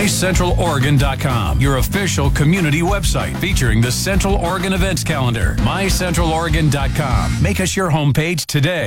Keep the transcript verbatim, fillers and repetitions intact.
my central oregon dot com, your official community website featuring the Central Oregon events calendar. my central oregon dot com. Make us your homepage today.